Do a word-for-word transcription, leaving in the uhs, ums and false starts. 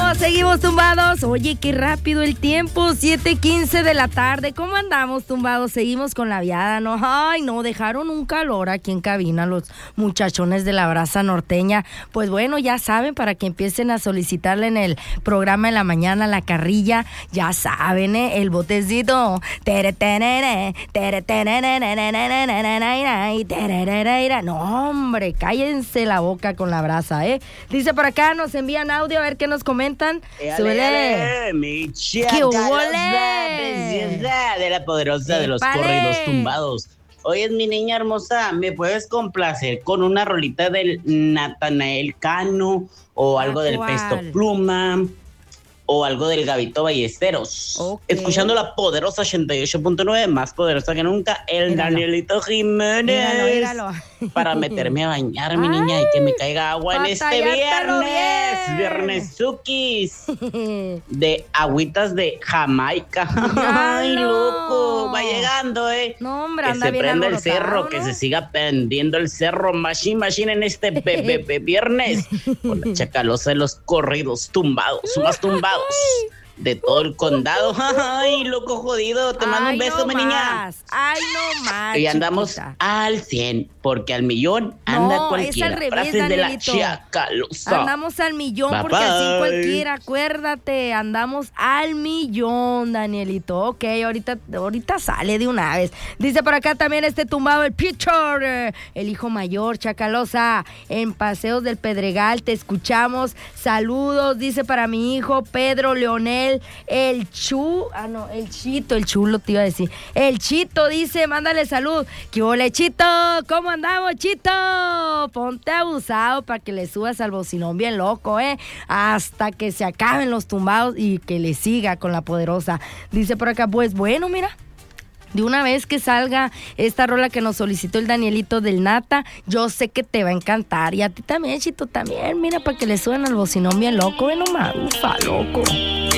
Seguimos, seguimos tumbados. Oye, qué rápido el tiempo, siete quince de la tarde. ¿Cómo andamos tumbados? Seguimos con la viada, ¿no? Ay, no, dejaron un calor aquí en cabina los muchachones de la brasa norteña. Pues bueno, ya saben, para que empiecen a solicitarle en el programa en la mañana la carrilla, ya saben, ¿eh? El botecito. Tere, tenere, tere, tenere, no, hombre, cállense la boca con la brasa, ¿eh? Dice por acá, nos envían audio, a ver qué nos comentan. Súbele. Mi chica, preciosa de la poderosa de los corridos tumbados. Oye, mi niña hermosa, ¿me puedes complacer con una rolita del Natanael Cano o algo del Pesto Pluma o algo del Gabito Ballesteros? Okay. Escuchando la poderosa ochenta y ocho punto nueve, más poderosa que nunca, el míralo. Danielito Jiménez. Míralo, míralo. Para meterme a bañar, mi niña, y que me caiga agua en este viernes. Viernes Sukis. De agüitas de Jamaica. Ay, no. Loco. Va llegando, ¿eh? No, hombre, que se prenda el cerro, ¿no? Que se siga prendiendo el cerro. Machine, machine en este pepepe viernes. Con la chacalosa de los corridos tumbados, más tumbados de todo el condado. Ay, loco jodido, te mando Ay, un beso, no mi niña. Ay, no más. Y andamos chiquita. Al cien, porque al millón anda no, cualquiera. Es al revés, frases de la chacalosa. Andamos al millón, bye, porque bye. Así cualquiera, acuérdate, andamos al millón, Danielito. Ok, ahorita, ahorita sale de una vez. Dice por acá también este tumbado, el Pitcher, el hijo mayor, chacalosa, en Paseos del Pedregal, te escuchamos. Saludos, dice para mi hijo Pedro Leonel. El Chu, ah no, el Chito, el Chulo te iba a decir. El Chito dice, mándale salud. ¿Qué ole, Chito? ¿Cómo andamos, Chito? Ponte abusado para que le subas al bocinón bien loco, ¿eh? Hasta que se acaben los tumbados y que le siga con la poderosa. Dice por acá, pues bueno, mira. De una vez que salga esta rola que nos solicitó el Danielito del Nata, yo sé que te va a encantar. Y a ti también, Chito, también. Mira, para que le suban al bocinón bien loco. Ve nomás, ufa, loco.